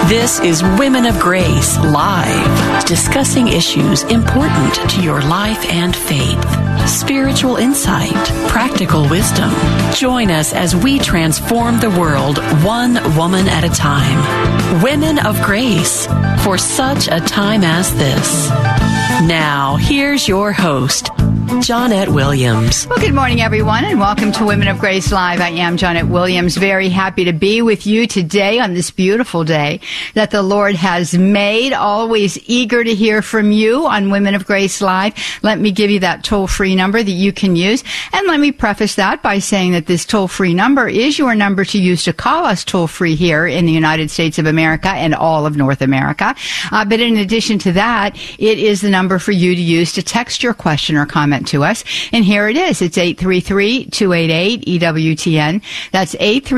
This is Women of Grace Live, discussing issues important to your life and faith. Spiritual insight, practical wisdom. Join us as we transform the world one woman at a time. Women of Grace, for such a time as this. Now, here's your host, Johnnette Williams. Well, good morning, everyone, and welcome to Women of Grace Live. I am Johnnette Williams, very happy to be with you today on this beautiful day that the Lord has made. Always eager to hear from you on Women of Grace Live. Let me give you that toll-free number that you can use. And let me preface that by saying that this toll-free number is your number to use to call us toll-free here in the United States of America and all of North America. But in addition to that, it is the number for you to use to text your question or comment to us. And here it is. It's 833-288-EWTN. That's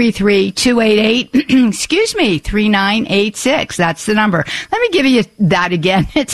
833-288, 3986. That's the number. Let me give you that again. It's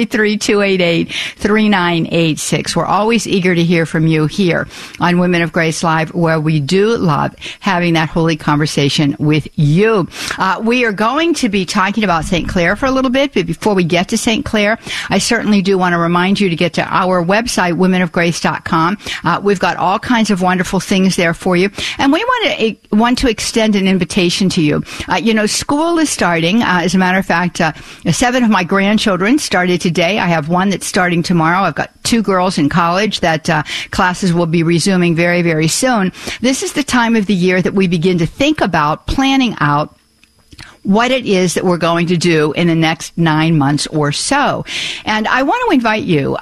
833-288-3986. We're always eager to hear from you here on Women of Grace Live, where we do love having that holy conversation with you. We are going to be talking about St. Clair for a little bit, but before we get to St. Clair, I certainly do want to remind you to get to our website, womenofgrace.com. We've got all kinds of wonderful things there for you. And we want to extend an invitation to you. School is starting. As a matter of fact, 7 of my grandchildren started today. I have one that's starting tomorrow. I've got 2 girls in college that classes will be resuming very, very soon. This is the time of the year that we begin to think about planning out what it is that we're going to do in the next 9 months or so. And I want to invite you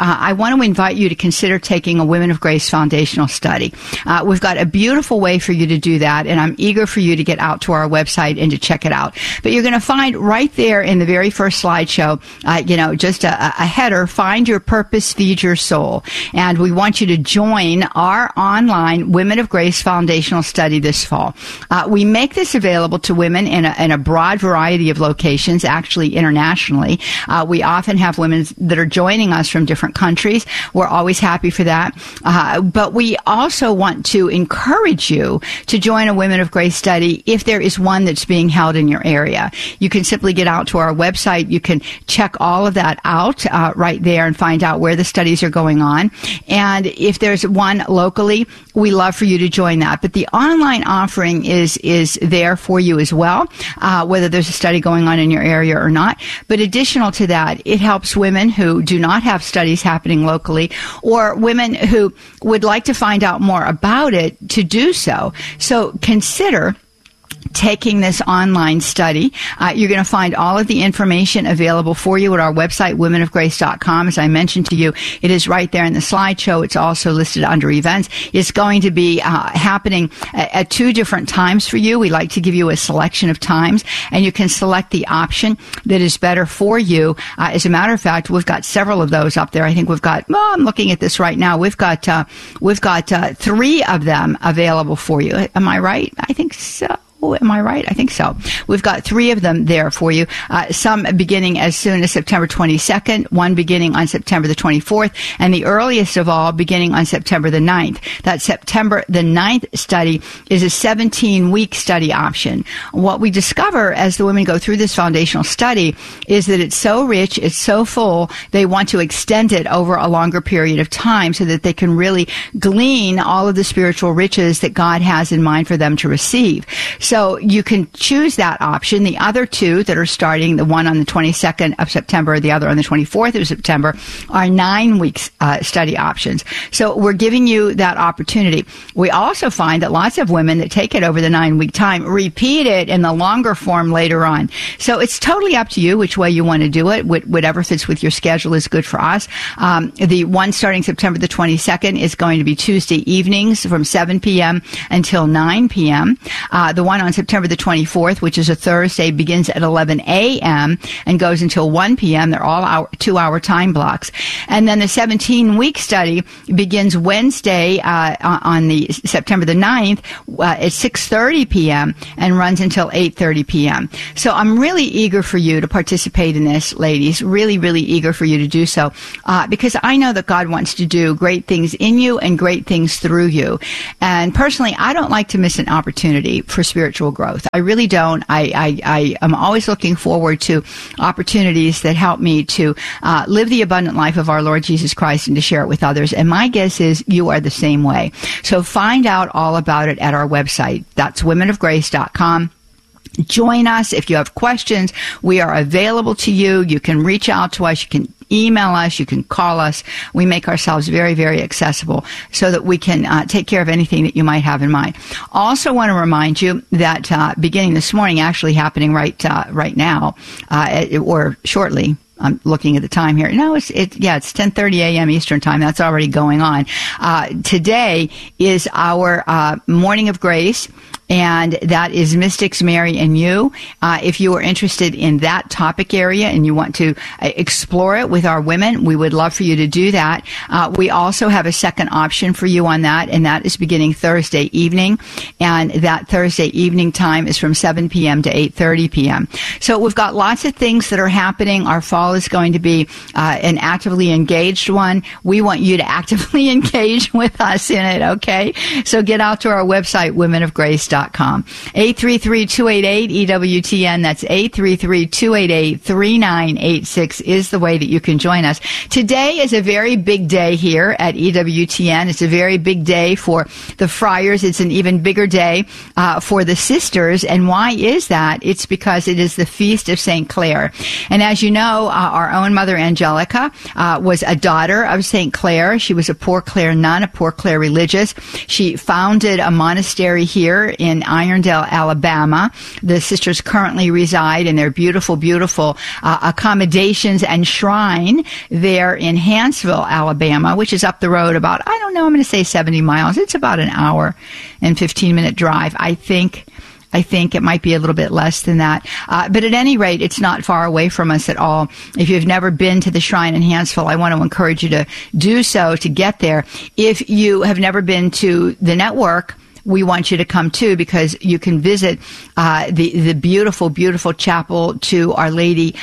to consider taking a Women of Grace foundational study. We've got a beautiful way for you to do that, and I'm eager for you to get out to our website and to check it out. But you're going to find right there in the very first slideshow, just a header, Find Your Purpose, Feed Your Soul. And we want you to join our online Women of Grace foundational study this fall. We make this available to women in a broad variety of locations, actually internationally. We often have women that are joining us from different countries. We're always happy for that. But we also want to encourage you to join a Women of Grace study if there is one that's being held in your area. You can simply get out to our website. You can check all of that out right there and find out where the studies are going on. And if there's one locally, we love for you to join that. But the online offering is there for you as well, whether there's a study going on in your area or not. But additional to that, it helps women who do not have studies happening locally, or women who would like to find out more about it to do so. So consider taking this online study. You're going to find all of the information available for you at our website, womenofgrace.com. As I mentioned to you, it is right there in the slideshow. It's also listed under events. It's going to be happening at 2 different times for you. We like to give you a selection of times, and you can select the option that is better for you. As a matter of fact, we've got several of those up there. I think I'm looking at this right now. We've got 3 of them available for you. Am I right? I think so. Oh, am I right? I think so. We've got 3 of them there for you. Some beginning as soon as September 22nd, one beginning on September the 24th, and the earliest of all beginning on September the 9th. That September the 9th study is a 17-week study option. What we discover as the women go through this foundational study is that it's so rich, it's so full, they want to extend it over a longer period of time so that they can really glean all of the spiritual riches that God has in mind for them to receive. So you can choose that option. The other 2 that are starting, the one on the 22nd of September, the other on the 24th of September, are 9-week study options. So we're giving you that opportunity. We also find that lots of women that take it over the 9-week time repeat it in the longer form later on. So it's totally up to you which way you want to do it. Whatever fits with your schedule is good for us. The one starting September the 22nd is going to be Tuesday evenings from 7 p.m. until 9 p.m. The one on September the 24th, which is a Thursday, begins at 11 a.m. and goes until 1 p.m. They're all 2-hour time blocks. And then the 17-week study begins Wednesday on the September the 9th at 6:30 p.m. and runs until 8:30 p.m. So I'm really eager for you to participate in this, ladies, really, really eager for you to do so, because I know that God wants to do great things in you and great things through you. And personally, I don't like to miss an opportunity for spiritual spiritual growth. I really don't. I am always looking forward to opportunities that help me to live the abundant life of our Lord Jesus Christ and to share it with others. And my guess is you are the same way. So find out all about it at our website. That's womenofgrace.com. Join us. If you have questions, we are available to you. You can reach out to us. You can email us. You can call us. We make ourselves very, very accessible so that we can take care of anything that you might have in mind. Also want to remind you that beginning this morning, actually happening right now, or shortly, I'm looking at the time here. No, it's 10:30 a.m. Eastern time. That's already going on. Today is our Morning of Grace, and that is Mystics, Mary, and You. If you are interested in that topic area and you want to explore it with our women, we would love for you to do that. We also have a second option for you on that, and that is beginning Thursday evening. And that Thursday evening time is from 7 p.m. to 8:30 p.m. So we've got lots of things that are happening. Our fall is going to be an actively engaged one. We want you to actively engage with us in it, okay? So get out to our website, womenofgrace.com. 833-288-EWTN. That's 833-288-3986 is the way that you can join us. Today is a very big day here at EWTN. It's a very big day for the friars. It's an even bigger day for the sisters. And why is that? It's because it is the Feast of St. Clare. And as you know, our own Mother Angelica was a daughter of St. Clare. She was a Poor Clare nun, a Poor Clare religious. She founded a monastery here in Irondale, Alabama. The sisters currently reside in their beautiful, beautiful accommodations and shrine there in Hanceville, Alabama, which is up the road about, I'm going to say 70 miles. It's about an hour and 15-minute drive, I think. It might be a little bit less than that. But at any rate, it's not far away from us at all. If you've never been to the shrine in Hanceville, I want to encourage you to do so to get there. If you have never been to the network, we want you to come too, because you can visit the beautiful, beautiful chapel to Our Lady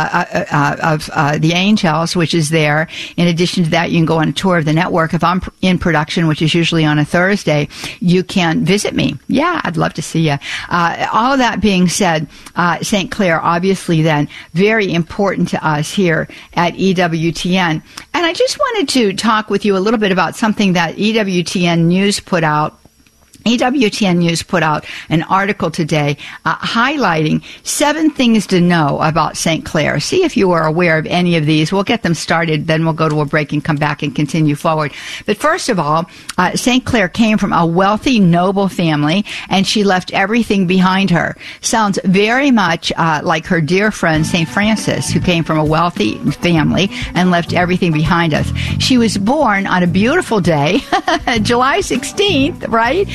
of the Angels, which is there. In addition to that, you can go on a tour of the network. If I'm in production, which is usually on a Thursday, you can visit me. Yeah, I'd love to see you. All of that being said, St. Clare, obviously then, very important to us here at EWTN. And I just wanted to talk with you a little bit about something that EWTN News put out. EWTN News put out an article today highlighting 7 things to know about St. Clare. See if you are aware of any of these. We'll get them started, then we'll go to a break and come back and continue forward. But first of all, St. Clare came from a wealthy, noble family, and she left everything behind her. Sounds very much like her dear friend St. Francis, who came from a wealthy family and left everything behind us. She was born on a beautiful day, July 16th, right?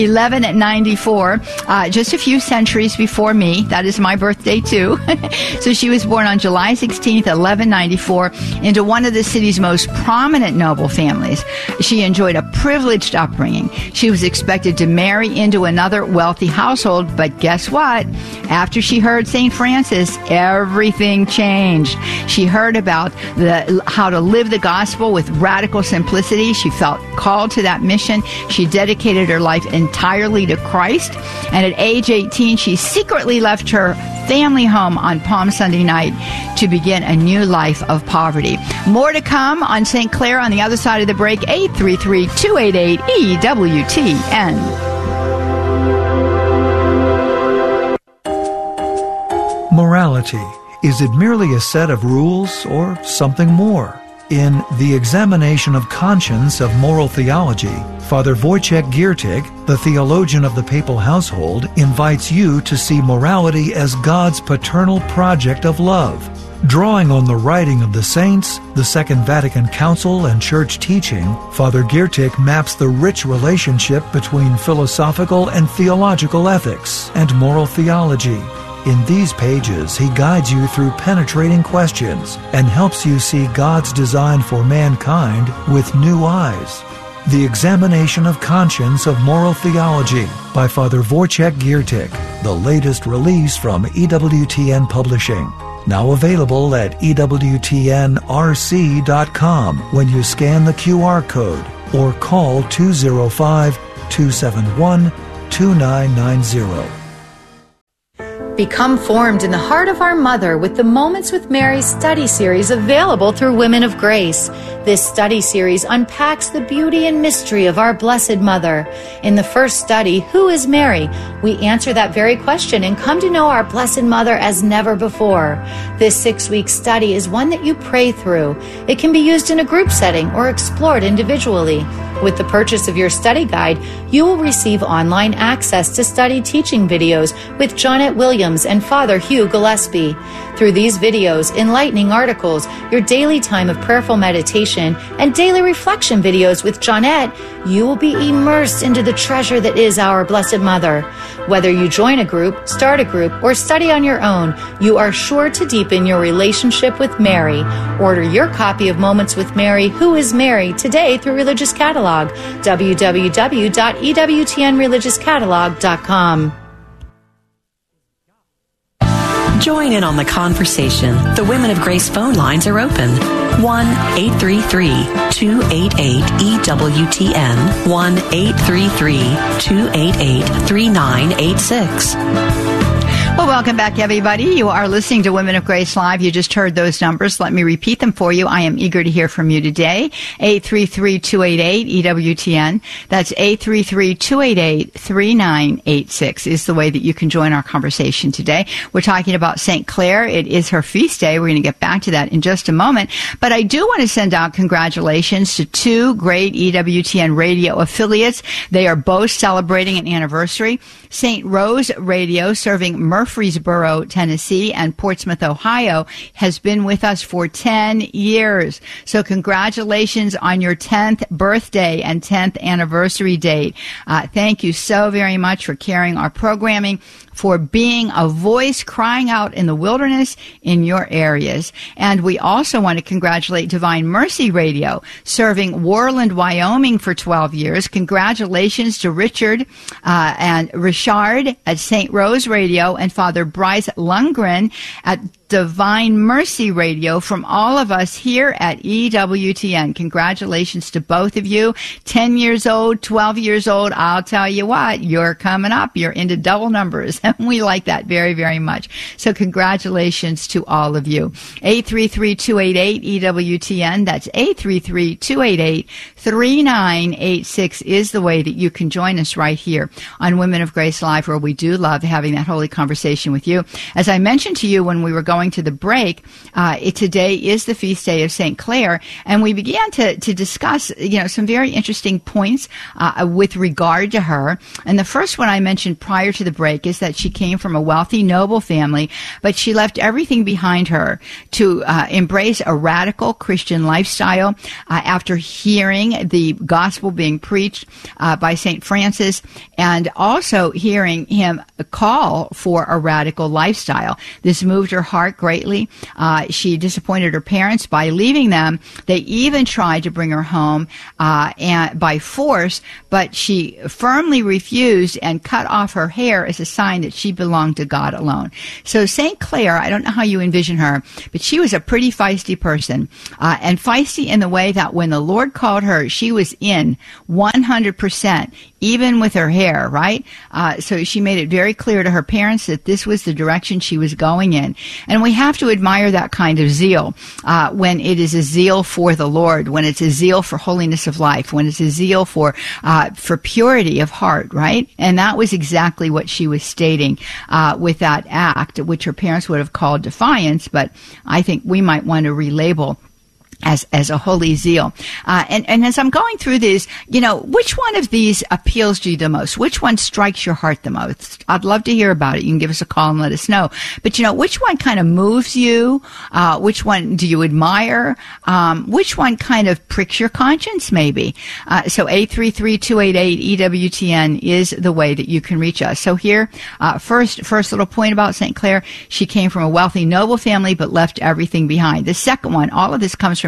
1194, just a few centuries before me. That is my birthday too. So she was born on July 16th, 1194, into one of the city's most prominent noble families. She enjoyed a privileged upbringing. She was expected to marry into another wealthy household, but guess what? After she heard St. Francis, everything changed. She heard about how to live the gospel with radical simplicity. She felt called to that mission. She dedicated her life entirely to Christ. And at age 18, she secretly left her family home on Palm Sunday night to begin a new life of poverty. More to come on St. Clare on the other side of the break. 833-288-EWTN. Morality. Is it merely a set of rules or something more? In The Examination of Conscience of Moral Theology, Father Wojciech Giertych, the theologian of the papal household, invites you to see morality as God's paternal project of love. Drawing on the writing of the saints, the Second Vatican Council, and church teaching, Father Giertych maps the rich relationship between philosophical and theological ethics and moral theology. In these pages, he guides you through penetrating questions and helps you see God's design for mankind with new eyes. The Examination of Conscience of Moral Theology by Father Wojciech Giertych, the latest release from EWTN Publishing. Now available at EWTNRC.com when you scan the QR code or call 205-271-2990. Become formed in the heart of our Mother with the Moments with Mary study series available through Women of Grace. This study series unpacks the beauty and mystery of our Blessed Mother. In the first study, Who is Mary? We answer that very question and come to know our Blessed Mother as never before. This 6-week study is one that you pray through. It can be used in a group setting or explored individually. With the purchase of your study guide, you will receive online access to study teaching videos with Jonette Williams and Father Hugh Gillespie. Through these videos, enlightening articles, your daily time of prayerful meditation, and daily reflection videos with Jonette, you will be immersed into the treasure that is our Blessed Mother. Whether you join a group, start a group, or study on your own, you are sure to deepen your relationship with Mary. Order your copy of Moments with Mary, Who is Mary, today through Religious Catalog, www.ewtnreligiouscatalog.com. Join in on the conversation. The Women of Grace phone lines are open. 1-833-288-EWTN. 1-833-288-3986. Well, welcome back, everybody. You are listening to Women of Grace Live. You just heard those numbers. Let me repeat them for you. I am eager to hear from you today. 833-288-EWTN. That's 833-288-3986 is the way that you can join our conversation today. We're talking about St. Clare. It is her feast day. We're going to get back to that in just a moment. But I do want to send out congratulations to 2 great EWTN radio affiliates. They are both celebrating an anniversary. St. Rose Radio, serving Murfreesboro, Tennessee, and Portsmouth, Ohio, has been with us for 10 years. So congratulations on your 10th birthday and 10th anniversary date. Thank you so very much for carrying our programming, for being a voice crying out in the wilderness in your areas. And we also want to congratulate Divine Mercy Radio, serving Worland, Wyoming for 12 years. Congratulations to Richard and Richard at St. Rose Radio and Father Bryce Lundgren at Divine Mercy Radio, from all of us here at EWTN. Congratulations to both of you. 10 years old, 12 years old. I'll tell you what, you're coming up. You're into double numbers. And we like that very, very much. So congratulations to all of you. 833-288-EWTN. That's 833-288-3986 is the way that you can join us right here on Women of Grace Live, where we do love having that holy conversation with you. As I mentioned to you when we were going to the break, today is the feast day of St. Clare, and we began to discuss, some very interesting points with regard to her. And the first one I mentioned prior to the break is that she came from a wealthy, noble family, but she left everything behind her to embrace a radical Christian lifestyle after hearing the gospel being preached by St. Francis, and also hearing him call for a radical lifestyle. This moved her heart greatly. She disappointed her parents by leaving them. They even tried to bring her home and by force, but she firmly refused and cut off her hair as a sign that she belonged to God alone. So St. Clare, I don't know how you envision her, but she was a pretty feisty person, and feisty in the way that when the Lord called her, she was in 100%, even with her hair, right? So she made it very clear to her parents that this was the direction she was going in. And we have to admire that kind of zeal when it is a zeal for the Lord, when it's a zeal for holiness of life, when it's a zeal for purity of heart, right? And that was exactly what she was stating with that act, which her parents would have called defiance, but I think we might want to relabel as a holy zeal. And as I'm going through this, which one of these appeals to you the most? Which one strikes your heart the most? I'd love to hear about it. You can give us a call and let us know. But, which one kind of moves you? Which one do you admire? Which one kind of pricks your conscience, maybe? So 833-288-EWTN is the way that you can reach us. So here, first little point about St. Clare, she came from a wealthy, noble family, but left everything behind. The second one, all of this comes from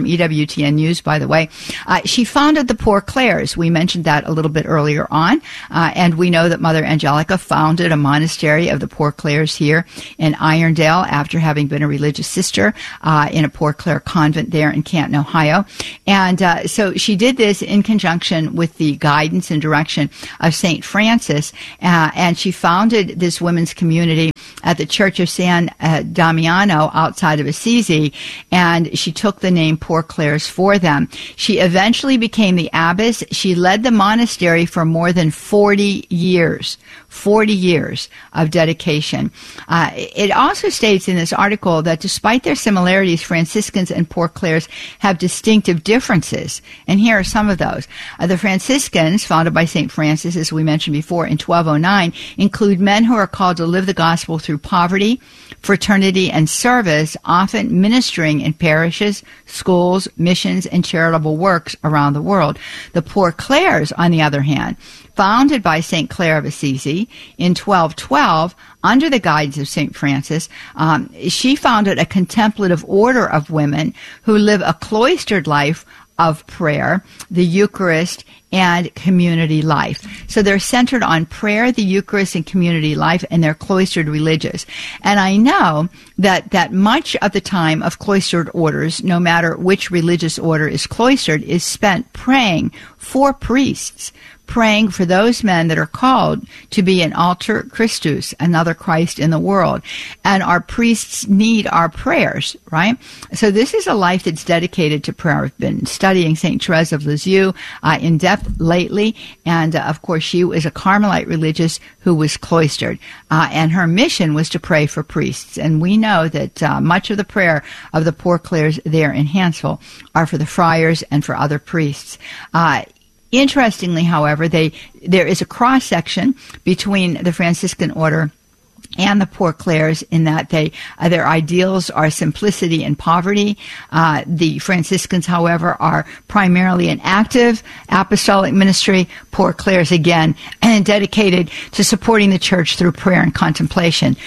EWTN News, by the way. She founded the Poor Clares. We mentioned that a little bit earlier on. And we know that Mother Angelica founded a monastery of the Poor Clares here in Irondale after having been a religious sister in a Poor Clare convent there in Canton, Ohio. And so she did this in conjunction with the guidance and direction of St. Francis. And she founded this women's community at the Church of San Damiano outside of Assisi, and she took the name Poor Clares for them. She eventually became the abbess. She led the monastery for more than 40 years. 40 years of dedication. It also states in this article that despite their similarities, Franciscans and Poor Clares have distinctive differences. And here are some of those. The Franciscans, founded by St. Francis, as we mentioned before, in 1209, include men who are called to live the gospel through poverty, fraternity, and service, often ministering in parishes, schools, missions, and charitable works around the world. The Poor Clares, on the other hand, founded by St. Clare of Assisi in 1212 under the guidance of St. Francis, she founded a contemplative order of women who live a cloistered life of prayer, the Eucharist, and community life. So they're centered on prayer, the Eucharist, and community life, and they're cloistered religious. And I know that much of the time of cloistered orders, no matter which religious order is cloistered, is spent praying for priests, praying for those men that are called to be an alter Christus, another Christ in the world. And our priests need our prayers, right? So this is a life that's dedicated to prayer. I've been studying St. Therese of Lisieux in depth lately, and of course she was a Carmelite religious who was cloistered, and her mission was to pray for priests. And we know that much of the prayer of the Poor Clares there in Hansville are for the friars and for other priests. Interestingly, however, there is a cross-section between the Franciscan order and the Poor Clares in that their ideals are simplicity and poverty. The Franciscans, however, are primarily an active apostolic ministry. Poor Clares, again, and dedicated to supporting the church through prayer and contemplation.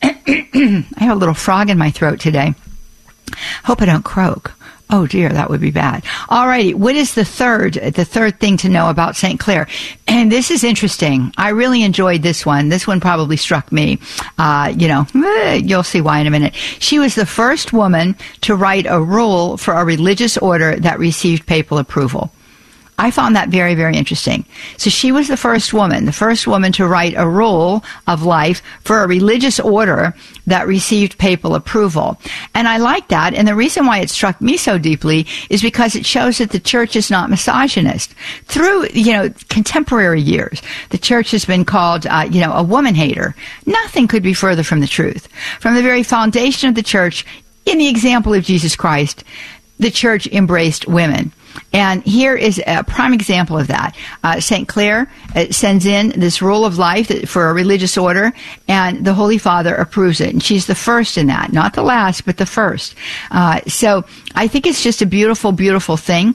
I have a little frog in my throat today. Hope I don't croak. Oh dear, that would be bad. All righty, what is the third thing to know about St. Clare? And this is interesting. I really enjoyed this one. This one probably struck me. You'll see why in a minute. She was the first woman to write a rule for a religious order that received papal approval. I found that very, very interesting. So she was the first woman to write a rule of life for a religious order that received papal approval. And I like that. And the reason why it struck me so deeply is because it shows that the church is not misogynist. Through, contemporary years, the church has been called, a woman hater. Nothing could be further from the truth. From the very foundation of the church, in the example of Jesus Christ, the church embraced women. And here is a prime example of that. St. Clare sends in this rule of life for a religious order, and the Holy Father approves it. And she's the first in that, not the last, but the first. So I think it's just a beautiful, beautiful thing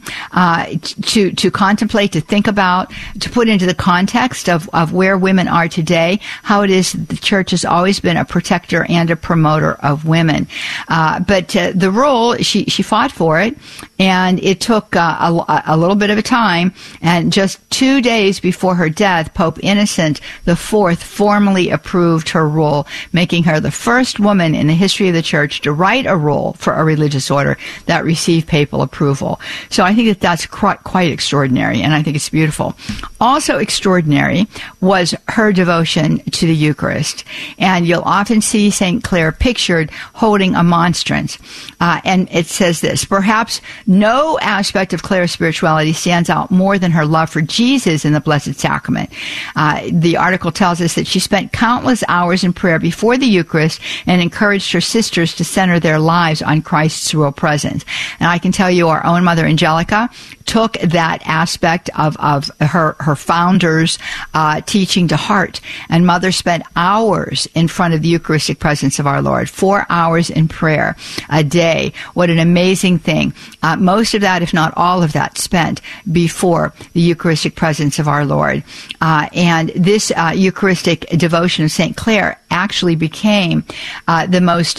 to contemplate, to think about, to put into the context of where women are today, how it is the church has always been a protector and a promoter of women. But the rule, she fought for it, and it took a little bit of a time, and just 2 days before her death, Pope Innocent IV formally approved her rule, making her the first woman in the history of the church to write a rule for a religious order that received papal approval. So I think that's quite extraordinary, and I think it's beautiful. Also extraordinary was her devotion to the Eucharist, and you'll often see St. Clare pictured holding a monstrance, and it says this: perhaps no aspect of Clare's spirituality stands out more than her love for Jesus in the Blessed Sacrament. The article tells us that she spent countless hours in prayer before the Eucharist and encouraged her sisters to center their lives on Christ's real presence. And I can tell you, our own Mother Angelica took that aspect of her founder's teaching to heart. And Mother spent hours in front of the Eucharistic presence of our Lord, 4 hours in prayer a day. What an amazing thing. Most of that, if not all all of that spent before the Eucharistic presence of our Lord. And this Eucharistic devotion of St. Clare actually became the most,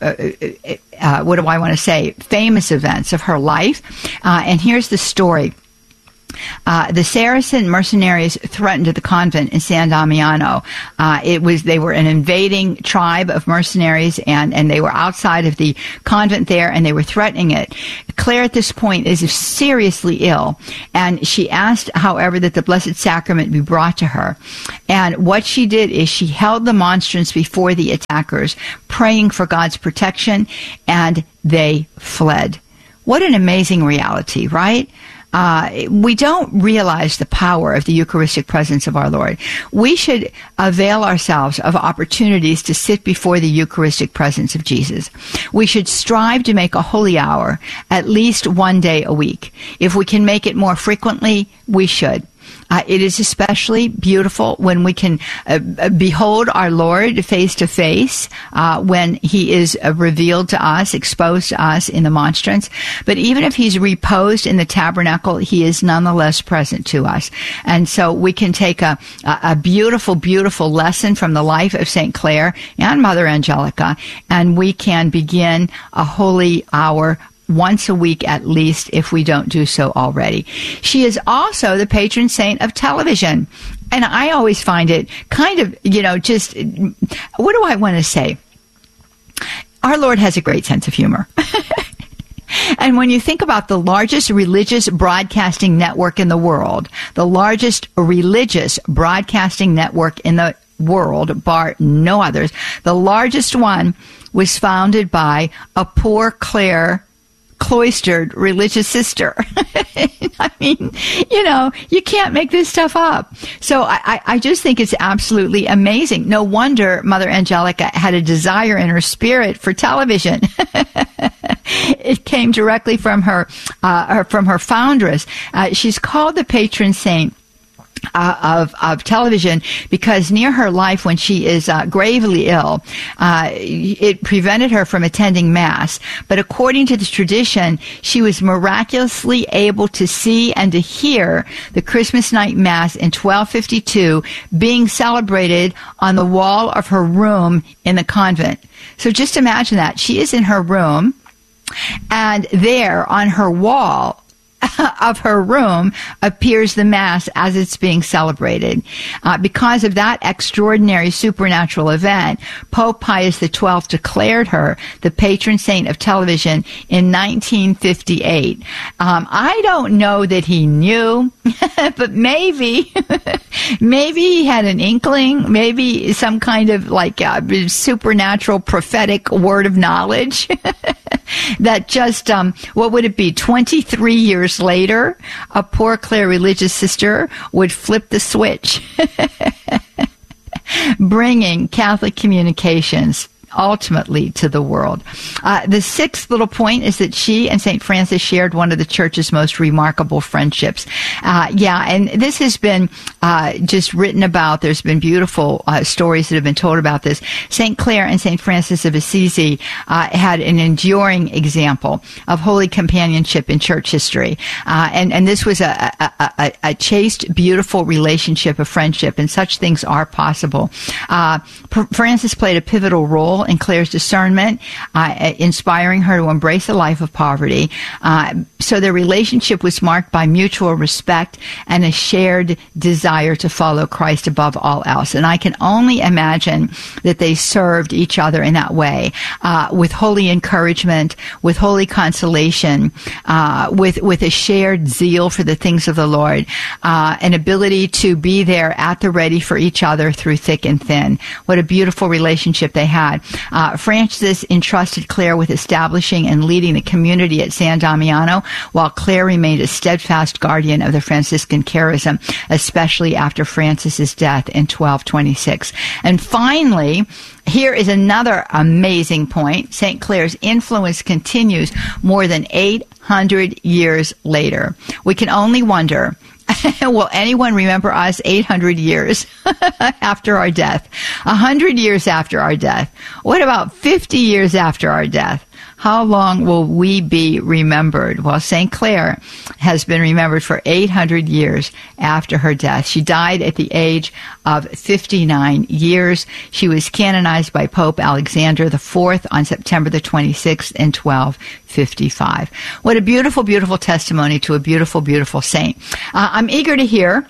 famous events of her life. And here's the story. The Saracen mercenaries threatened the convent in San Damiano. They were an invading tribe of mercenaries, and they were outside of the convent there, and they were threatening it. Clare at this point is seriously ill, and she asked, however, that the Blessed Sacrament be brought to her. And what she did is she held the monstrance before the attackers, praying for God's protection, and they fled. What an amazing reality, right? We don't realize the power of the Eucharistic presence of our Lord. We should avail ourselves of opportunities to sit before the Eucharistic presence of Jesus. We should strive to make a holy hour at least one day a week. If we can make it more frequently, we should. It is especially beautiful when we can behold our Lord face to face, when he is revealed to us, exposed to us in the monstrance. But even if he's reposed in the tabernacle, he is nonetheless present to us. And so we can take a beautiful, beautiful lesson from the life of St. Clare and Mother Angelica, and we can begin a holy hour once a week at least, if we don't do so already. She is also the patron saint of television. And I always find it kind of, just, what do I want to say? Our Lord has a great sense of humor. And when you think about the largest religious broadcasting network in the world, the largest religious broadcasting network in the world, bar no others, the largest one was founded by a poor Clare cloistered religious sister. I mean, you can't make this stuff up. So I just think it's absolutely amazing. No wonder Mother Angelica had a desire in her spirit for television. It came directly from her foundress. She's called the patron saint of television because near her life, when she is gravely ill, it prevented her from attending Mass. But according to the tradition, she was miraculously able to see and to hear the Christmas night Mass in 1252 being celebrated on the wall of her room in the convent. So just imagine that. She is in her room, and there on her wall of her room appears the Mass as it's being celebrated. Because of that extraordinary supernatural event, Pope Pius XII declared her the patron saint of television in 1958. I don't know that he knew, but maybe he had an inkling, maybe some kind of supernatural prophetic word of knowledge that just, what would it be, 23 years later, a poor Clare religious sister would flip the switch, bringing Catholic communications ultimately to the world. The sixth little point is that she and St. Francis shared one of the Church's most remarkable friendships. And this has been just written about. There's been beautiful stories that have been told about this. St. Clare and St. Francis of Assisi had an enduring example of holy companionship in church history. And this was a chaste, beautiful relationship of friendship, and such things are possible. Francis played a pivotal role in Clare's discernment, inspiring her to embrace a life of poverty. So their relationship was marked by mutual respect and a shared desire to follow Christ above all else. And I can only imagine that they served each other in that way, with holy encouragement, with holy consolation, with a shared zeal for the things of the Lord, an ability to be there at the ready for each other through thick and thin. What a beautiful relationship they had. Francis entrusted Clare with establishing and leading the community at San Damiano, while Clare remained a steadfast guardian of the Franciscan charism, especially after Francis's death in 1226. And finally, here is another amazing point. St. Clare's influence continues more than 800 years later. We can only wonder, will anyone remember us 800 years after our death? 100 years after our death? What about 50 years after our death? how long will we be remembered? Well, St. Clare has been remembered for 800 years after her death. She died at the age of 59 years. She was canonized by Pope Alexander IV on September the 26th in 1255. What a beautiful, beautiful testimony to a beautiful, beautiful saint. I'm eager to hear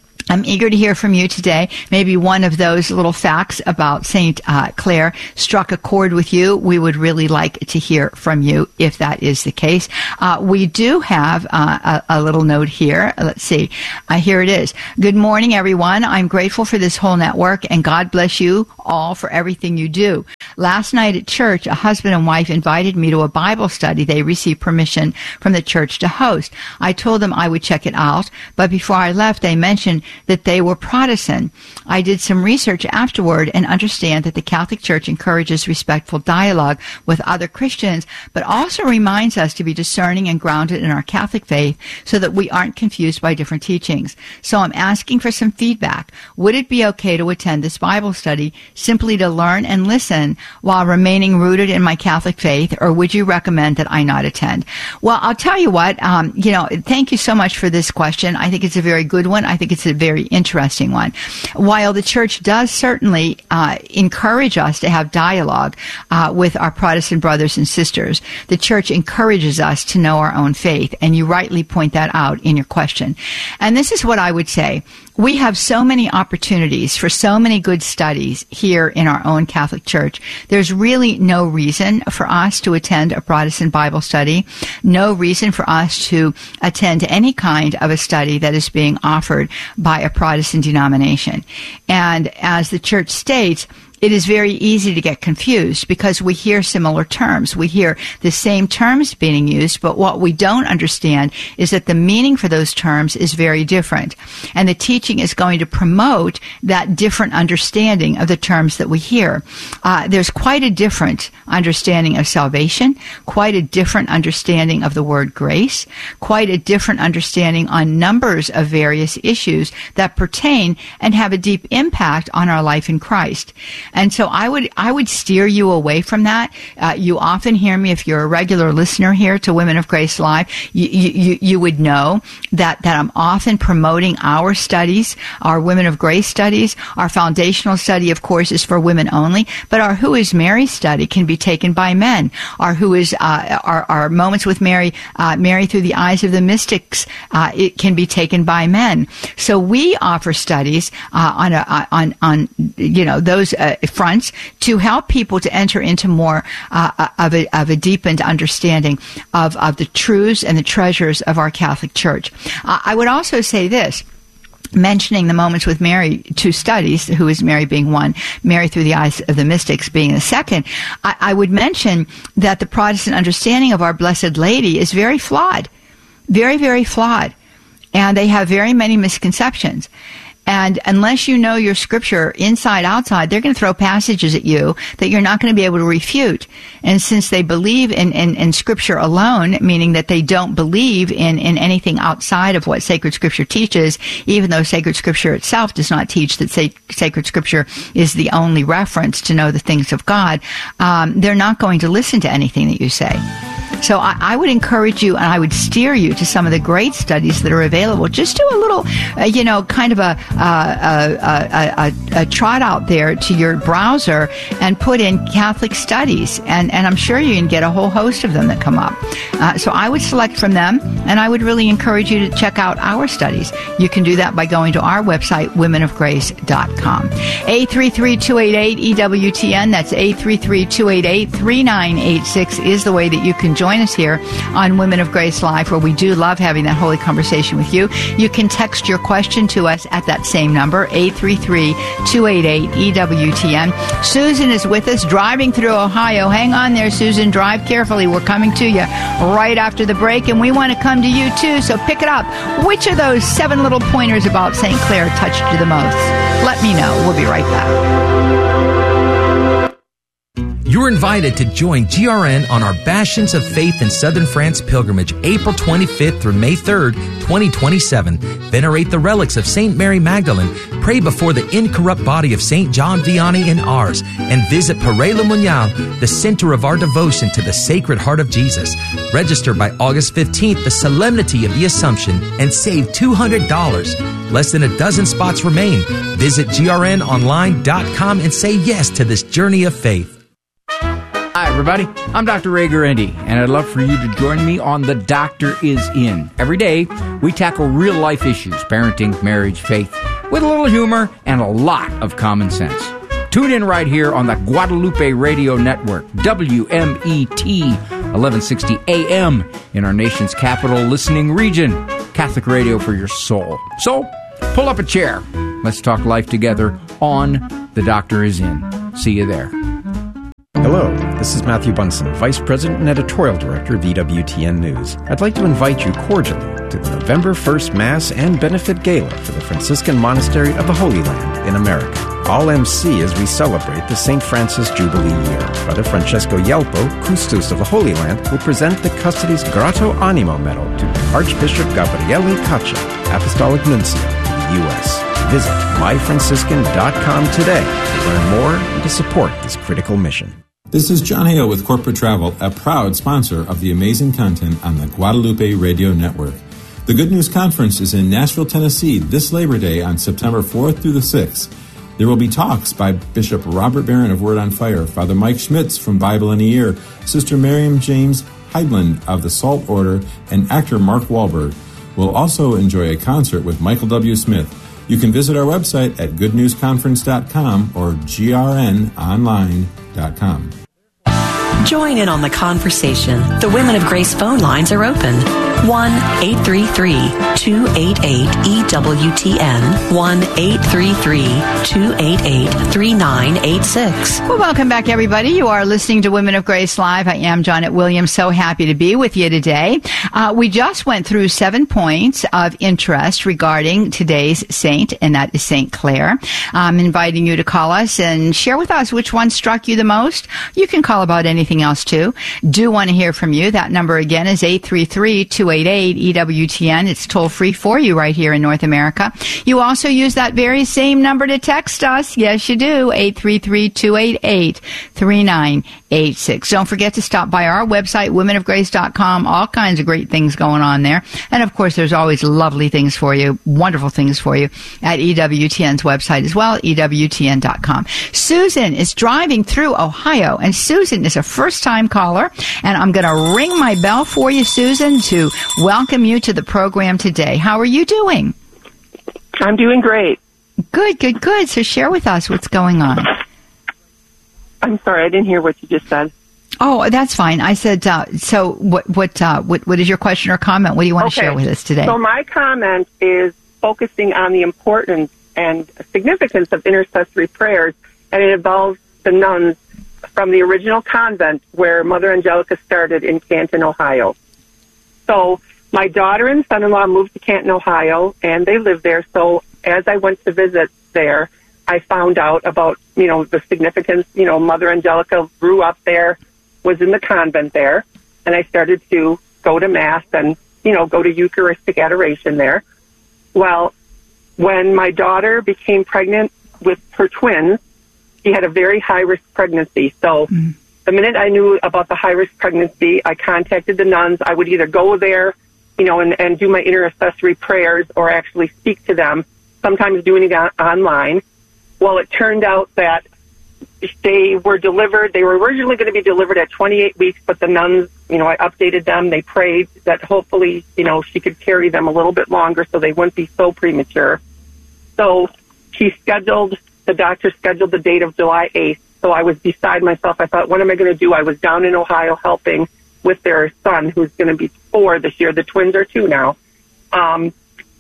from you today. Maybe one of those little facts about St. Clare struck a chord with you. We would really like to hear from you if that is the case. We do have a little note here. Let's see. Here it is. Good morning, everyone. I'm grateful for this whole network, and God bless you all for everything you do. Last night at church, a husband and wife invited me to a Bible study they received permission from the church to host. I told them I would check it out, but before I left, they mentioned that they were Protestant. I did some research afterward and understand that the Catholic Church encourages respectful dialogue with other Christians, but also reminds us to be discerning and grounded in our Catholic faith so that we aren't confused by different teachings. So I'm asking for some feedback. Would it be okay to attend this Bible study simply to learn and listen while remaining rooted in my Catholic faith, or would you recommend that I not attend? Well, I'll tell you what, thank you so much for this question. I think it's a very good one. I think it's a very interesting one. While the church does certainly encourage us to have dialogue with our Protestant brothers and sisters, the church encourages us to know our own faith, and you rightly point that out in your question. And this is what I would say. We have so many opportunities for so many good studies here in our own Catholic Church. There's really no reason for us to attend a Protestant Bible study, no reason for us to attend any kind of a study that is being offered by a Protestant denomination. And as the church states, it is very easy to get confused because we hear similar terms. We hear the same terms being used, but what we don't understand is that the meaning for those terms is very different. And the teaching is going to promote that different understanding of the terms that we hear. There's quite a different understanding of salvation, quite a different understanding of the word grace, quite a different understanding on numbers of various issues that pertain and have a deep impact on our life in Christ. And so I would steer you away from that. You often hear me, if you're a regular listener here to Women of Grace Live, you would know that I'm often promoting our studies, our Women of Grace studies. Our foundational study, of course, is for women only, but our Who is Mary study can be taken by men. Our Who is our Moments with Mary, Mary through the Eyes of the Mystics, it can be taken by men. So we offer studies on those fronts to help people to enter into more of a deepened understanding of the truths and the treasures of our Catholic Church. I would also say this, mentioning the Moments with Mary, two studies, Who is Mary being one, Mary through the Eyes of the Mystics being the second, I would mention that the Protestant understanding of our Blessed Lady is very flawed, very, very flawed, and they have very many misconceptions. And unless you know your scripture inside, outside, they're going to throw passages at you that you're not going to be able to refute. And since they believe in scripture alone, meaning that they don't believe in anything outside of what sacred scripture teaches, even though sacred scripture itself does not teach that sacred scripture is the only reference to know the things of God, they're not going to listen to anything that you say. So I would encourage you, and I would steer you to some of the great studies that are available. Just do a little, kind of a trot out there to your browser and put in Catholic studies, and I'm sure you can get a whole host of them that come up. So I would select from them, and I would really encourage you to check out our studies. You can do that by going to our website, womenofgrace.com. 833-288-EWTN, that's 833-288-3986 is the way that you can join us here on Women of Grace Live, where we do love having that holy conversation with you. You can text your question to us at that same number, 833-288-EWTN. Susan is with us, driving through Ohio. Hang on there, Susan. Drive carefully. We're coming to you right after the break, and we want to come to you, too, so pick it up. Which of those 7 little pointers about St. Clare touched you the most? Let me know. We'll be right back. You are invited to join GRN on our Bastions of Faith in Southern France pilgrimage, April 25th through May 3rd, 2027. Venerate the relics of St. Mary Magdalene, pray before the incorrupt body of St. John Vianney and ours, and visit Père Le Monial, the center of our devotion to the Sacred Heart of Jesus. Register by August 15th, the Solemnity of the Assumption, and save $200. Less than a dozen spots remain. Visit grnonline.com and say yes to this journey of faith. Hi, everybody. I'm Dr. Ray Guarendi, and I'd love for you to join me on The Doctor Is In. Every day, we tackle real-life issues, parenting, marriage, faith, with a little humor and a lot of common sense. Tune in right here on the Guadalupe Radio Network, WMET, 1160 AM, in our nation's capital listening region. Catholic radio for your soul. So, pull up a chair. Let's talk life together on The Doctor Is In. See you there. Hello, this is Matthew Bunson, Vice President and Editorial Director of EWTN News. I'd like to invite you cordially to the November 1st Mass and Benefit Gala for the Franciscan Monastery of the Holy Land in America. All MC as we celebrate the St. Francis Jubilee year. Father Francesco Yelpo, Custos of the Holy Land, will present the Custody's Grotto Animo Medal to Archbishop Gabriele Caccia, Apostolic Nuncio to the U.S. Visit myfranciscan.com today to learn more and to support this critical mission. This is John Hale with Corporate Travel, a proud sponsor of the amazing content on the Guadalupe Radio Network. The Good News Conference is in Nashville, Tennessee this Labor Day on September 4th through the 6th. There will be talks by Bishop Robert Barron of Word on Fire, Father Mike Schmitz from Bible in a Year, Sister Miriam James Heidland of the Salt Order, and actor Mark Wahlberg. We'll also enjoy a concert with Michael W. Smith. You can visit our website at goodnewsconference.com or grnonline.com. Join in on the conversation. The Women of Grace phone lines are open. 1-833-288-EWTN. 1-833-288-3986. Well, welcome back, everybody. You are listening to Women of Grace Live. I am Janet Williams. So happy to be with you today. We just went through 7 points of interest regarding today's saint, and that is St. Clare. I'm inviting you to call us and share with us which one struck you the most. You can call about anything else too. Do want to hear from you. That number again is 833-288-EWTN. It's toll free for you right here in North America. You also use that very same number to text us. Yes, you do. 833-288-3986. Don't forget to stop by our website, womenofgrace.com. All kinds of great things going on there. And of course, there's always lovely things for you, wonderful things for you at EWTN's website as well, EWTN.com. Susan is driving through Ohio, and Susan is a first-time caller, and I'm going to ring my bell for you, Susan, to welcome you to the program today. How are you doing? I'm doing great. Good. So share with us what's going on. I'm sorry, I didn't hear what you just said. Oh, that's fine. I said, so what is your question or comment? What do you want to share with us today? So my comment is focusing on the importance and significance of intercessory prayers, and it involves the nuns from the original convent where Mother Angelica started in Canton, Ohio. So my daughter and son-in-law moved to Canton, Ohio, and they live there. So as I went to visit there, I found out about, the significance. Mother Angelica grew up there, was in the convent there, and I started to go to Mass and, go to Eucharistic adoration there. Well, when my daughter became pregnant with her twins, she had a very high-risk pregnancy. So the minute I knew about the high-risk pregnancy, I contacted the nuns. I would either go there, and do my intercessory prayers or actually speak to them, sometimes doing it online. Well, it turned out that they were delivered. They were originally going to be delivered at 28 weeks, but the nuns, I updated them. They prayed that hopefully, she could carry them a little bit longer so they wouldn't be so premature. So the doctor scheduled the date of July 8th. So I was beside myself. I thought, what am I going to do? I was down in Ohio helping with their son, who's going to be 4 this year. The twins are 2 now. I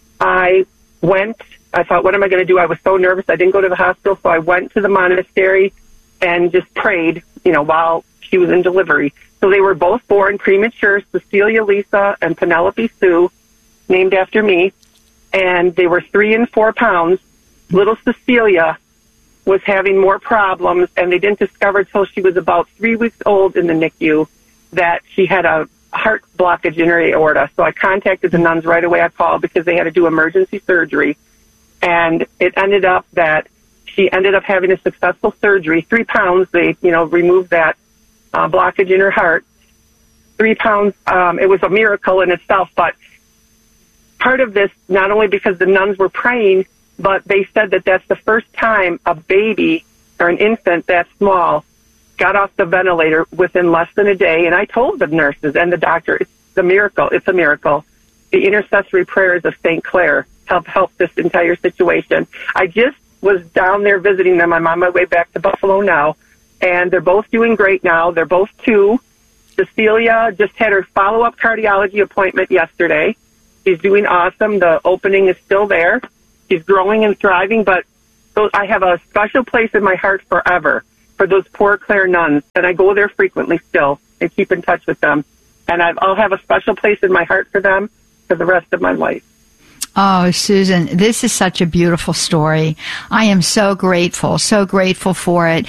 thought, what am I going to do? I was so nervous. I didn't go to the hospital, so I went to the monastery and just prayed, while she was in delivery. So they were both born premature, Cecilia Lisa and Penelope Sue, named after me, and they were 3 and 4 pounds. Little Cecilia was having more problems, and they didn't discover until she was about 3 weeks old in the NICU that she had a heart blockage in her aorta. So I contacted the nuns right away. I called because they had to do emergency surgery, and it ended up that she ended up having a successful surgery. 3 pounds, they, removed that blockage in her heart. 3 pounds, it was a miracle in itself, but part of this, not only because the nuns were praying, but they said that that's the first time a baby or an infant that small got off the ventilator within less than a day. And I told the nurses and the doctor, it's a miracle. It's a miracle. The intercessory prayers of St. Clair have helped this entire situation. I just was down there visiting them. I'm on my way back to Buffalo now, and they're both doing great now. They're both 2. Cecilia just had her follow-up cardiology appointment yesterday. She's doing awesome. The opening is still there. She's growing and thriving, but I have a special place in my heart forever for those Poor Clare nuns, and I go there frequently still and keep in touch with them. And I'll have a special place in my heart for them for the rest of my life. Oh, Susan, this is such a beautiful story. I am so grateful for it.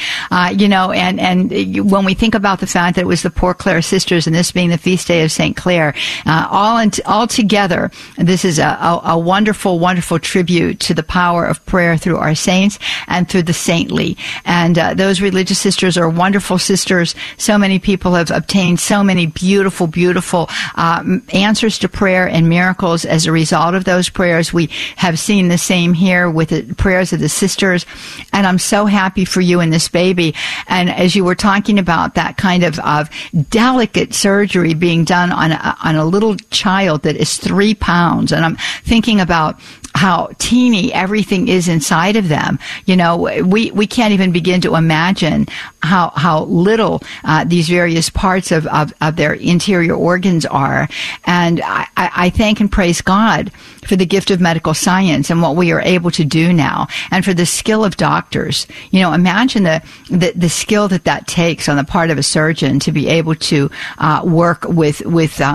And when we think about the fact that it was the Poor Clare sisters and this being the feast day of St. Clair, all together, this is a wonderful, wonderful tribute to the power of prayer through our saints and through the saintly. And those religious sisters are wonderful sisters. So many people have obtained so many beautiful, beautiful answers to prayer and miracles as a result of those prayers. We have seen the same here with the prayers of the sisters, and I'm so happy for you and this baby. And as you were talking about that kind of delicate surgery being done on a little child that is 3 pounds, and I'm thinking about how teeny everything is inside of them. We can't even begin to imagine how little these various parts of their interior organs are. And I thank and praise God for the gift of medical science and what we are able to do now, and for the skill of doctors. Imagine the skill that takes on the part of a surgeon to be able to work with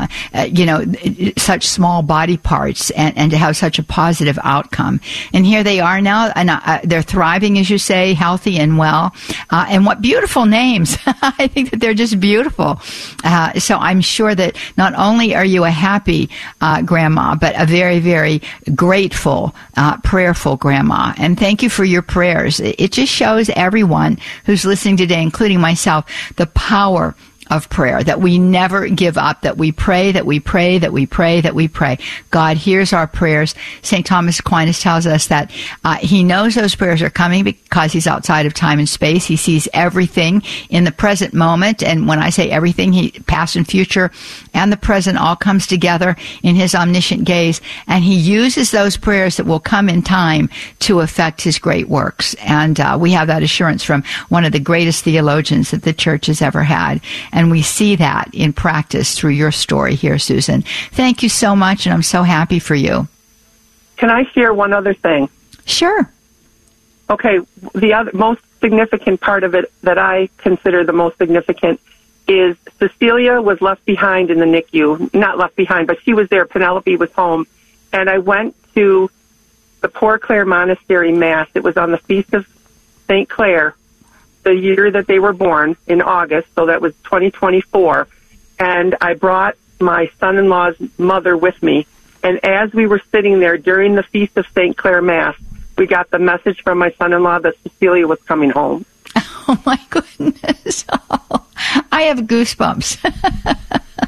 such small body parts and to have such a positive outcome. And here they are now, and they're thriving, as you say, healthy and well. And what beautiful names. I think that they're just beautiful. So I'm sure that not only are you a happy grandma, but a very, very grateful, prayerful grandma. And thank you for your prayers. It just shows everyone who's listening today, including myself, the power of prayer, that we never give up, that we pray, that we pray, that we pray, that we pray. God hears our prayers. St. Thomas Aquinas tells us that he knows those prayers are coming because he's outside of time and space. He sees everything in the present moment. And when I say everything, past and future and the present all comes together in his omniscient gaze. And he uses those prayers that will come in time to effect his great works. And we have that assurance from one of the greatest theologians that the church has ever had. And we see that in practice through your story here, Susan. Thank you so much, and I'm so happy for you. Can I share one other thing? Sure. Okay, the other most significant part of it that I consider the most significant is Cecilia was left behind in the NICU. Not left behind, but she was there. Penelope was home. And I went to the Poor Clare Monastery Mass. It was on the Feast of St. Clair, the year that they were born, in August, so that was 2024. And I brought my son-in-law's mother with me. And as we were sitting there during the Feast of St. Clair Mass, we got the message from my son-in-law that Cecilia was coming home. Oh, my goodness. Oh, I have goosebumps.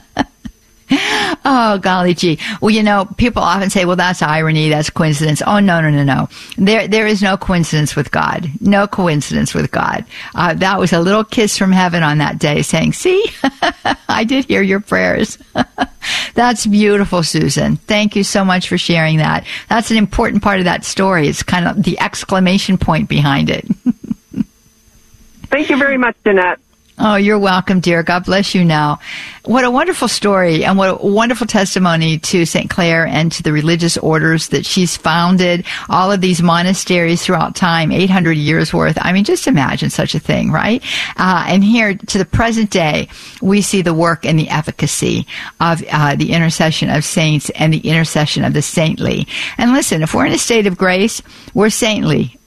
Oh, golly gee. Well, people often say, well, that's irony, that's coincidence. Oh, no. There is no coincidence with God. No coincidence with God. That was a little kiss from heaven on that day saying, see, I did hear your prayers. That's beautiful, Susan. Thank you so much for sharing that. That's an important part of that story. It's kind of the exclamation point behind it. Thank you very much, Jeanette. Oh, you're welcome, dear. God bless you now. What a wonderful story, and what a wonderful testimony to St. Clair and to the religious orders that she's founded, all of these monasteries throughout time, 800 years worth. I mean, just imagine such a thing, right? And here to the present day, we see the work and the efficacy of the intercession of saints and the intercession of the saintly. And listen, if we're in a state of grace, we're saintly.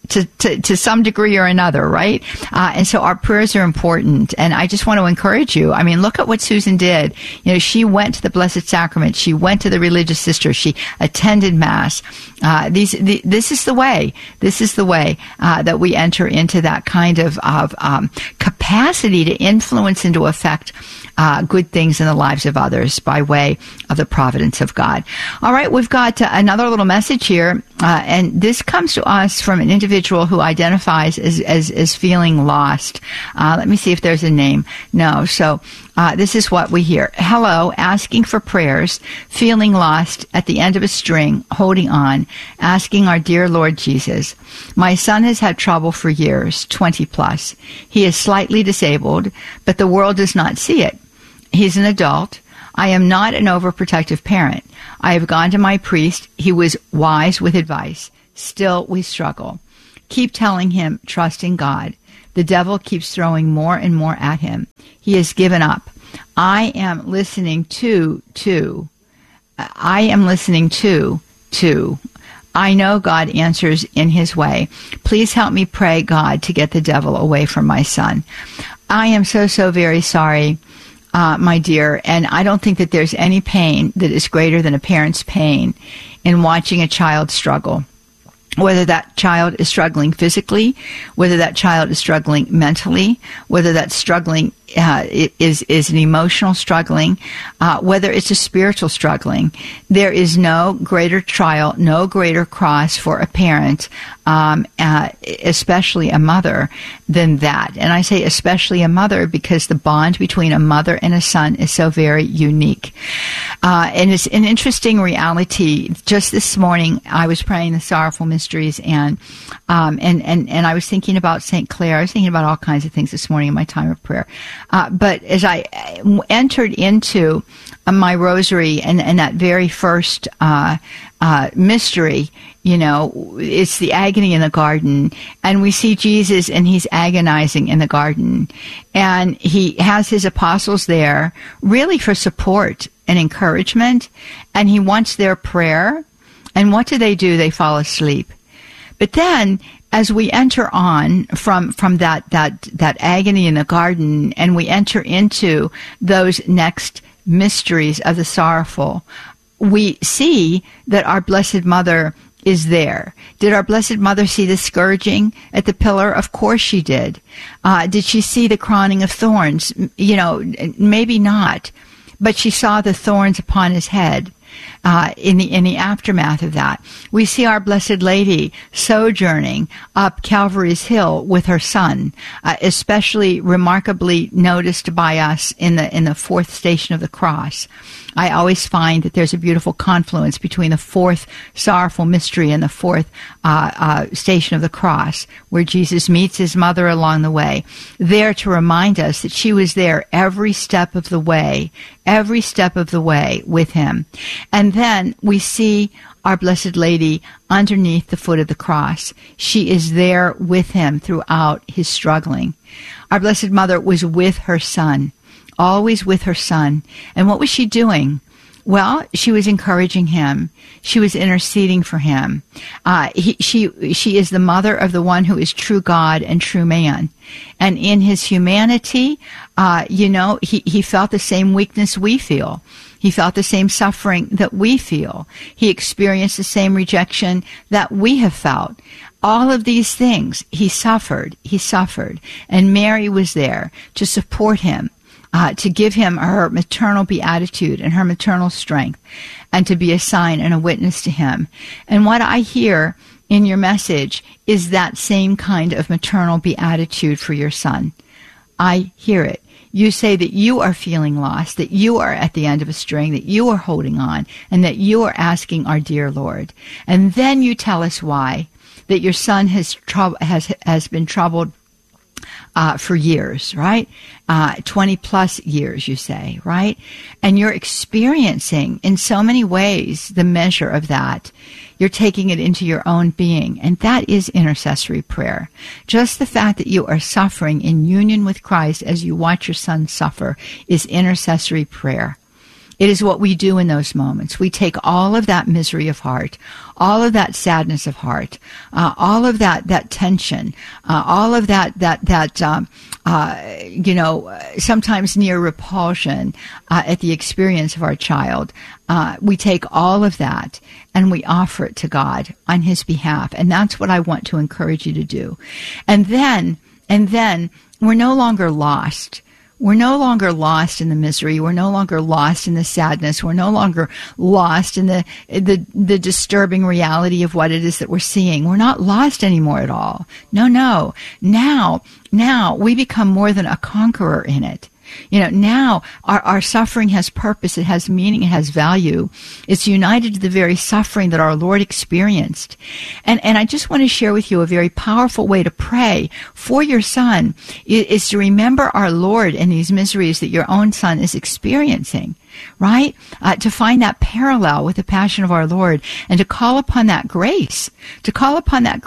to some degree or another, right? And so our prayers are important. And I just want to encourage you. I mean, look at what Susan did. You know, she went to the Blessed Sacrament. She went to the religious sisters. She attended Mass. This is the way. This is the way that we enter into that kind of capacity to influence and to affect good things in the lives of others by way of the providence of God. All right, we've got another little message here, and this comes to us from an individual who identifies as feeling lost. Let me see if there's a name. No, so this is what we hear. Hello, asking for prayers, feeling lost at the end of a string, holding on, asking our dear Lord Jesus. My son has had trouble for years, 20 plus. He is slightly disabled, but the world does not see it. He's an adult. I am not an overprotective parent. I have gone to my priest. He was wise with advice. Still, we struggle. Keep telling him, trust in God. The devil keeps throwing more and more at him. He has given up. I am listening to. I know God answers in his way. Please help me pray, God, to get the devil away from my son. I am so very sorry, my dear, and I don't think that there's any pain that is greater than a parent's pain in watching a child struggle. Whether that child is struggling physically, whether that child is struggling mentally, whether that struggling is an emotional struggling, whether it's a spiritual struggling, there is no greater trial, no greater cross for a parent, especially a mother, than that. And I say especially a mother because the bond between a mother and a son is so very unique. And it's an interesting reality. Just this morning, I was praying the Sorrowful Mysteries, and I was thinking about St. Clare. I was thinking about all kinds of things this morning in my time of prayer. But as I entered into my rosary and that very first mystery, you know, it's the agony in the garden, and we see Jesus and he's agonizing in the garden, and he has his apostles there really for support and encouragement, and he wants their prayer. And what do? They fall asleep. But then, as we enter on from that agony in the garden, and we enter into those next mysteries of the sorrowful, we see that our Blessed Mother is there. Did our Blessed Mother see the scourging at the pillar? Of course she did. Did she see the crowning of thorns? You know, maybe not. But she saw the thorns upon his head. In the aftermath of that, we see our Blessed Lady sojourning up Calvary's Hill with her son, especially remarkably noticed by us in the fourth station of the cross. I always find that there's a beautiful confluence between the fourth sorrowful mystery and the fourth station of the cross, where Jesus meets his mother along the way, there to remind us that she was there every step of the way with him. And then we see our Blessed Lady underneath the foot of the cross. She is there with him throughout his struggling. Our Blessed Mother was with her son, always with her son. And what was she doing? Well, she was encouraging him. She was interceding for him. She is the mother of the one who is true God and true man. And in his humanity, he felt the same weakness we feel. He felt the same suffering that we feel. He experienced the same rejection that we have felt. All of these things, he suffered. And Mary was there to support him, to give him her maternal beatitude and her maternal strength, and to be a sign and a witness to him. And what I hear in your message is that same kind of maternal beatitude for your son. I hear it. You say that you are feeling lost, that you are at the end of a string, that you are holding on, and that you are asking our dear Lord. And then you tell us why, that your son has been troubled for years, right? 20 plus years, you say, right? And you're experiencing in so many ways the measure of that. You're taking it into your own being, and that is intercessory prayer. Just the fact that you are suffering in union with Christ as you watch your son suffer is intercessory prayer. It is what we do in those moments. We take all of that misery of heart, all of that sadness of heart, all of that tension, all of that sometimes near repulsion at the experience of our child. We take all of that and we offer it to God on His behalf. And that's what I want to encourage you to do. And then we're no longer lost. We're no longer lost in the misery. We're no longer lost in the sadness. We're no longer lost in the disturbing reality of what it is that we're seeing. We're not lost anymore at all. No. Now we become more than a conqueror in it. Now our suffering has purpose, it has meaning, it has value. It's united to the very suffering that our Lord experienced. And I just want to share with you a very powerful way to pray for your son is to remember our Lord and these miseries that your own son is experiencing. Right? To find that parallel with the passion of our Lord and to call upon that grace, to call upon that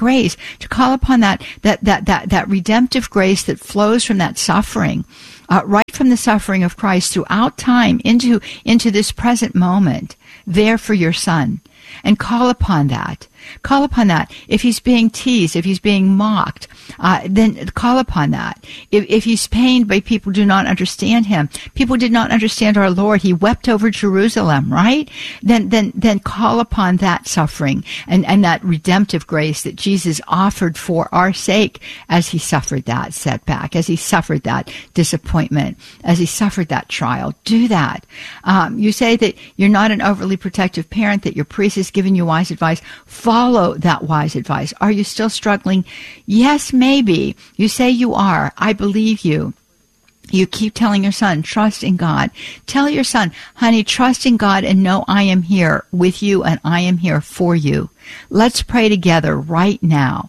redemptive grace that flows from that suffering, right from the suffering of Christ throughout time into this present moment there for your son. And call upon that. Call upon that. If he's being teased, if he's being mocked, then call upon that. If he's pained by people who do not understand him, people did not understand our Lord. He wept over Jerusalem, right? Then call upon that suffering and that redemptive grace that Jesus offered for our sake as he suffered that setback, as he suffered that disappointment, as he suffered that trial. Do that. You say that you're not an overly protective parent, that your priest has given you wise advice. Follow that wise advice. Are you still struggling? Yes, maybe. You say you are. I believe you. You keep telling your son, trust in God. Tell your son, honey, trust in God and know I am here with you and I am here for you. Let's pray together right now.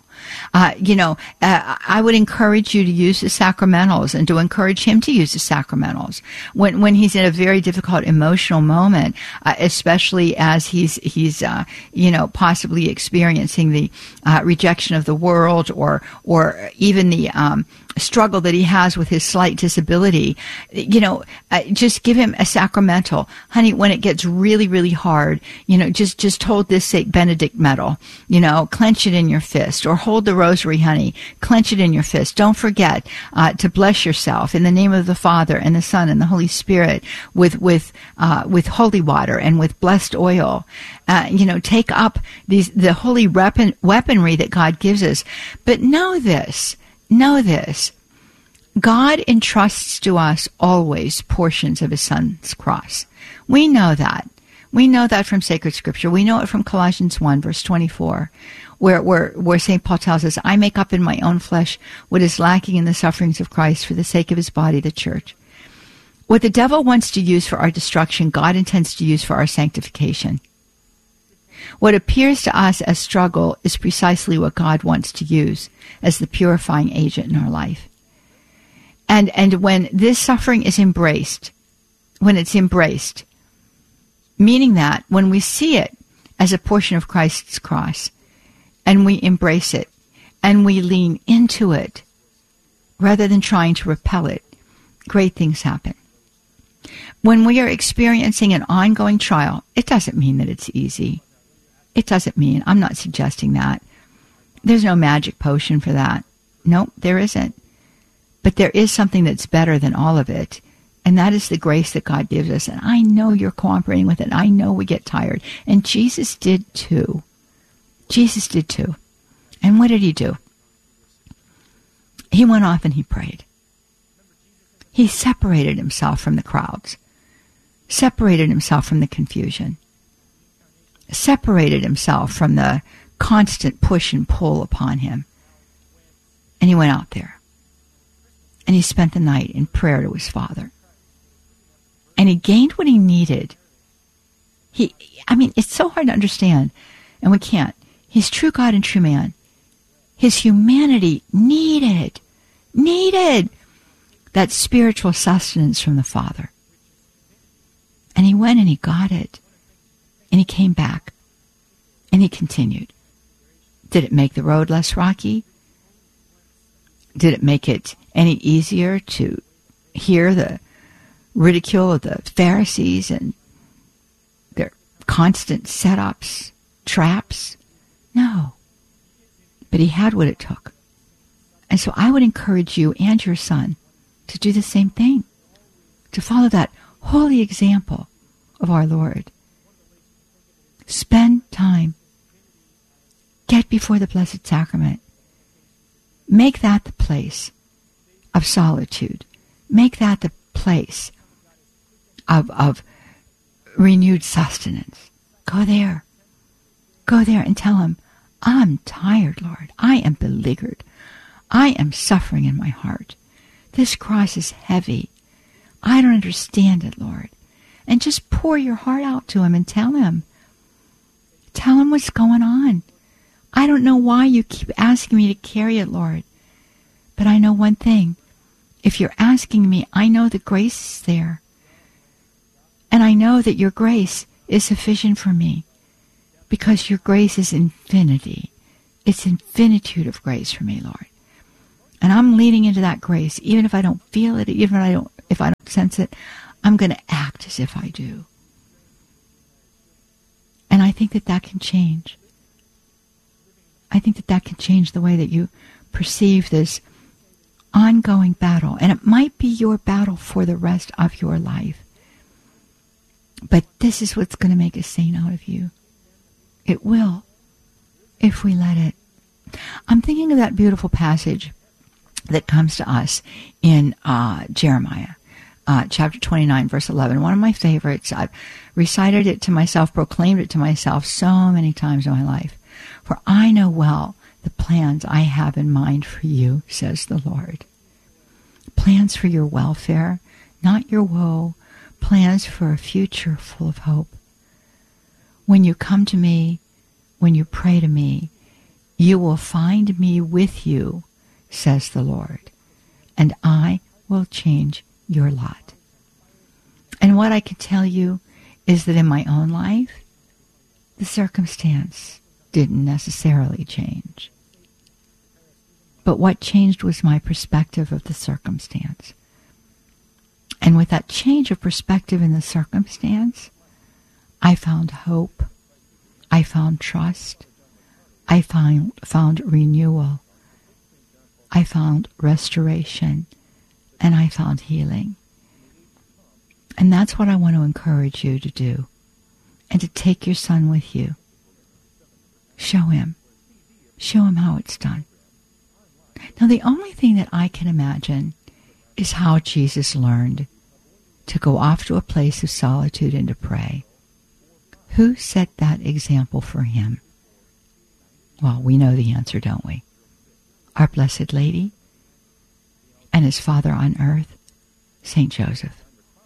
I would encourage you to use the sacramentals and to encourage him to use the sacramentals when he's in a very difficult emotional moment, especially as he's possibly experiencing the rejection of the world or even the struggle that he has with his slight disability. Just give him a sacramental. Honey, when it gets really, really hard, just hold this St. Benedict medal, clench it in your fist, or hold the rosary, honey, clench it in your fist. Don't forget to bless yourself in the name of the Father and the Son and the Holy Spirit with holy water and with blessed oil. Take up the holy weaponry that God gives us. But know this, God entrusts to us always portions of his Son's cross. We know that. We know that from sacred scripture. We know it from Colossians 1, verse 24, where St. Paul tells us, I make up in my own flesh what is lacking in the sufferings of Christ for the sake of his body, the church. What the devil wants to use for our destruction, God intends to use for our sanctification. What appears to us as struggle is precisely what God wants to use as the purifying agent in our life. And when this suffering is embraced, meaning that when we see it as a portion of Christ's cross, and we embrace it, and we lean into it, rather than trying to repel it, great things happen. When we are experiencing an ongoing trial, it doesn't mean that it's easy. It doesn't mean, I'm not suggesting that. There's no magic potion for that. Nope, there isn't. But there is something that's better than all of it, and that is the grace that God gives us. And I know you're cooperating with it. I know we get tired. And Jesus did too. Jesus did too. And what did he do? He went off and he prayed. He separated himself from the crowds, separated himself from the confusion, separated himself from the constant push and pull upon him. And he went out there. And he spent the night in prayer to his Father. And he gained what he needed. It's so hard to understand, and we can't. He's true God and true man. His humanity needed that spiritual sustenance from the Father. And he went and he got it. And he came back. And he continued. Did it make the road less rocky? Did it make it any easier to hear the ridicule of the Pharisees and constant setups, traps. No. But he had what it took. And so I would encourage you and your son to do the same thing, to follow that holy example of our Lord. Spend time. Get before the Blessed Sacrament. Make that the place of solitude. Make that the place of renewed sustenance. Go there. Go there and tell him, I'm tired, Lord. I am beleaguered. I am suffering in my heart. This cross is heavy. I don't understand it, Lord. And just pour your heart out to him and tell him. Tell him what's going on. I don't know why you keep asking me to carry it, Lord. But I know one thing. If you're asking me, I know the grace is there. And I know that your grace is sufficient for me. Because your grace is infinity. It's infinitude of grace for me, Lord. And I'm leading into that grace. Even if I don't feel it, even if I don't sense it, I'm going to act as if I do. And I think that can change. I think that can change the way that you perceive this ongoing battle. And it might be your battle for the rest of your life. But this is what's going to make a saint out of you. It will, if we let it. I'm thinking of that beautiful passage that comes to us in Jeremiah, chapter 29, verse 11. One of my favorites. I've recited it to myself, proclaimed it to myself so many times in my life. For I know well the plans I have in mind for you, says the Lord. Plans for your welfare, not your woe. Plans for a future full of hope. When you come to me, when you pray to me, you will find me with you, says the Lord, and I will change your lot. And what I can tell you is that in my own life, the circumstance didn't necessarily change. But what changed was my perspective of the circumstance. And with that change of perspective in the circumstance, I found hope. I found trust. I found renewal. I found restoration. And I found healing. And that's what I want to encourage you to do. And to take your son with you. Show him. Show him how it's done. Now, the only thing that I can imagine is how Jesus learned to go off to a place of solitude and to pray. Who set that example for him? Well, we know the answer, don't we? Our Blessed Lady and his Father on earth, St. Joseph.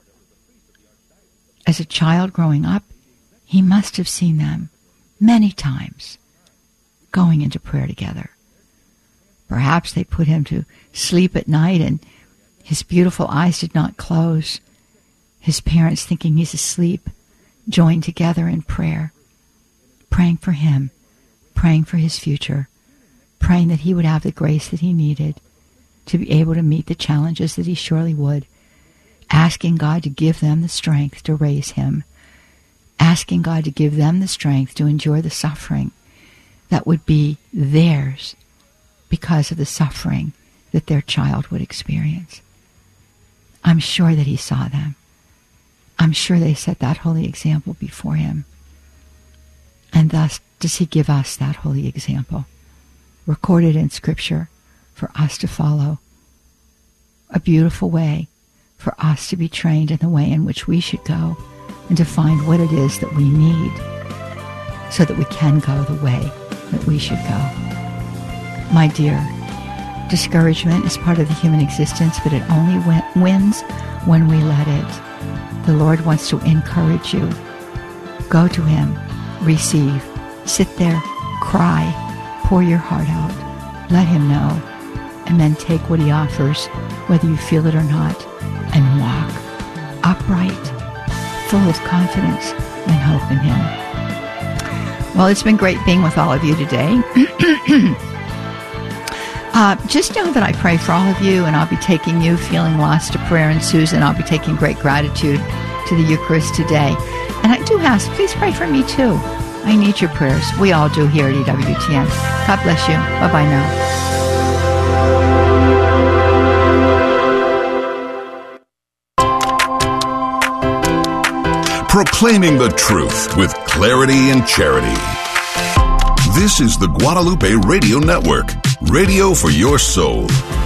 As a child growing up, he must have seen them many times going into prayer together. Perhaps they put him to sleep at night and his beautiful eyes did not close. His parents, thinking he's asleep, joined together in prayer, praying for him, praying for his future, praying that he would have the grace that he needed to be able to meet the challenges that he surely would, asking God to give them the strength to raise him, asking God to give them the strength to endure the suffering that would be theirs because of the suffering that their child would experience. I'm sure that he saw them. I'm sure they set that holy example before him. And thus does he give us that holy example, recorded in Scripture for us to follow. A beautiful way for us to be trained in the way in which we should go and to find what it is that we need so that we can go the way that we should go. My dear, discouragement is part of the human existence, but it only wins when we let it. The Lord wants to encourage you. Go to him, receive, sit there, cry, pour your heart out, let him know, and then take what he offers, whether you feel it or not, and walk upright, full of confidence and hope in him. Well, it's been great being with all of you today. Just know that I pray for all of you, and I'll be taking you feeling lost to prayer, and Susan, I'll be taking great gratitude to the Eucharist today. And I do ask, please pray for me too. I need your prayers. We all do here at EWTN. God bless you. Bye-bye now. Proclaiming the truth with clarity and charity. This is the Guadalupe Radio Network, radio for your soul.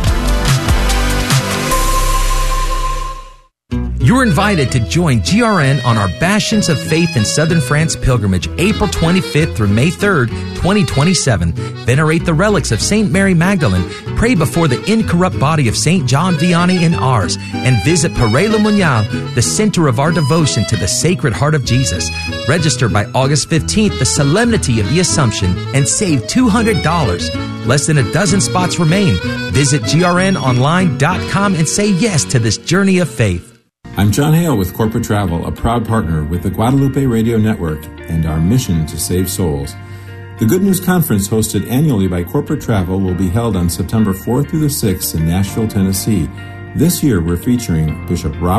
You're invited to join GRN on our Bastions of Faith in Southern France pilgrimage, April 25th through May 3rd, 2027. Venerate the relics of St. Mary Magdalene, pray before the incorrupt body of St. John Vianney in Ars, and visit Père Le Monial, the center of our devotion to the Sacred Heart of Jesus. Register by August 15th, the Solemnity of the Assumption, and save $200. Less than a dozen spots remain. Visit grnonline.com and say yes to this journey of faith. I'm John Hale with Corporate Travel, a proud partner with the Guadalupe Radio Network and our mission to save souls. The Good News Conference, hosted annually by Corporate Travel, will be held on September 4th through the 6th in Nashville, Tennessee. This year, we're featuring Bishop Robert